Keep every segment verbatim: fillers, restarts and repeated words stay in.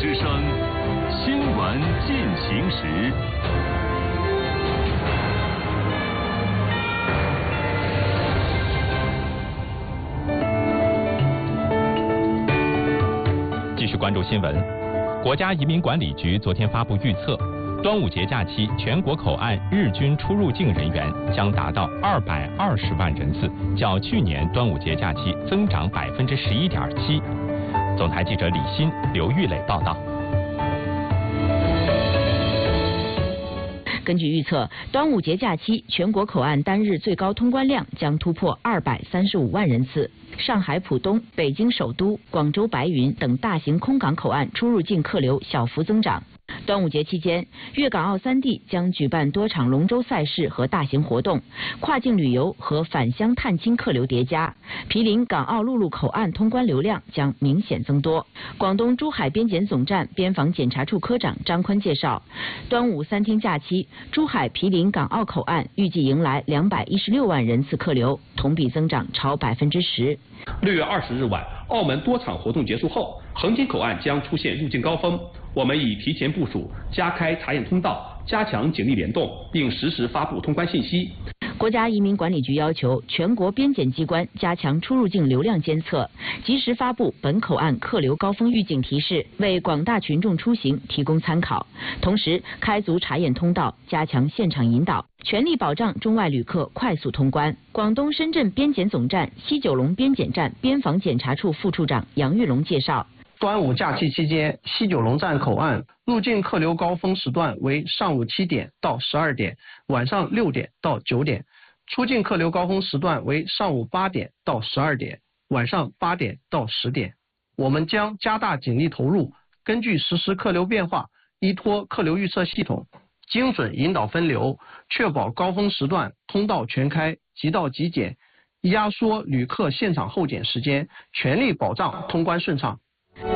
之声，新闻进行时。 继续关注新闻。国家移民管理局昨天发布预测，端午节假期全国口岸日均出入境人员将达到二百二十万人次，较去年端午节假期增长百分之十一点七。总台记者李欣、刘玉磊报道。 根据预测，端午节假期全国口岸单日最高通关量将突破二百三十五万人次。上海浦东、北京首都、广州白云等大型空港口岸出入境客流小幅增长。端午节期间，粤港澳三地将举办多场龙舟赛事和大型活动，跨境旅游和返乡探亲客流叠加，毗邻港澳陆路口岸通关流量将明显增多。广东珠海边检总站边防检查处科长张坤介绍，端午三天假期，珠海毗邻港澳口岸预计迎来两百一十六万人次客流，同比增长超百分之十。 六月二十日晚，澳门多场活动结束后，横琴口岸将出现入境高峰。我们已提前部署，加开查验通道，加强警力联动，并实时发布通关信息。 国家移民管理局要求全国边检机关加强出入境流量监测，及时发布本口岸客流高峰预警提示，为广大群众出行提供参考。同时，开足查验通道，加强现场引导，全力保障中外旅客快速通关。广东深圳边检总站西九龙边检站边防检查处副处长杨玉龙介绍。 端午假期期间，西九龙站口岸入境客流高峰时段为上午七点到十二点，晚上六点到九点；出境客流高峰时段为上午八点到十二点，晚上八点到十点。我们将加大警力投入，根据实时客流变化，依托客流预测系统，精准引导分流，确保高峰时段通道全开，即到即检，压缩旅客现场候检时间，全力保障通关顺畅。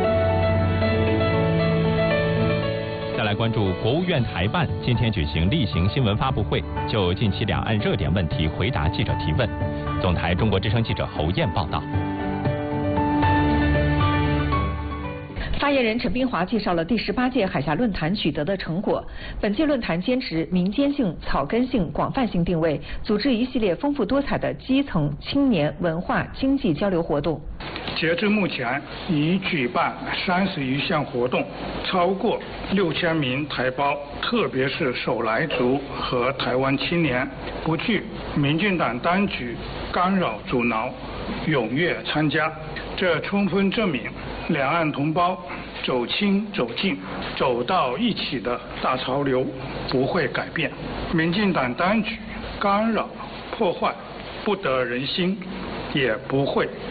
再来关注国务院台办今天举行例行新闻发布会，就近期两岸热点问题回答记者提问。总台中国之声记者侯燕报道。 发言人陈斌华介绍了第十八届海峡论坛取得的成果。本届论坛坚持民间性、草根性、广泛性定位，组织一系列丰富多彩的基层、青年、文化、经济交流活动。 截至目前，已举办三十余项活动，超过六千名台胞，特别是手来族和台湾青年，不惧民进党当局干扰阻挠，踊跃参加。这充分证明两岸同胞走亲走近、走到一起的大潮流不会改变，民进党当局干扰破坏不得人心，也不会